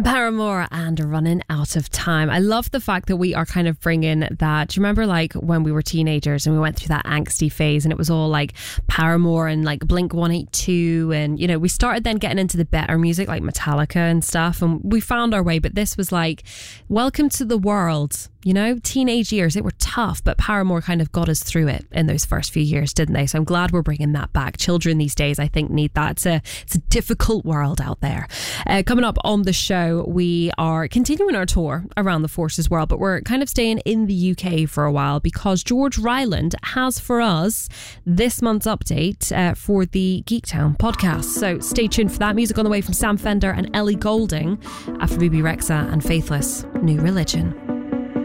Paramore and Running Out of Time. I love the fact that we are kind of bringing that. Do you remember like when we were teenagers and we went through that angsty phase and it was all like Paramore and like Blink 182 and, you know, we started then getting into the better music like Metallica and stuff and we found our way, but this was like welcome to the world. You know, teenage years, they were tough, but Paramore kind of got us through it in those first few years, didn't they? So I'm glad we're bringing that back. Children these days, I think, need that. It's a difficult world out there. Coming up on the show, we are continuing our tour around the Forces world, but we're kind of staying in the UK for a while because George Ryland has for us this month's update for the Geektown podcast. So stay tuned for that. Music on the way from Sam Fender and Ellie Goulding after BB Rexa and Faithless New Religion.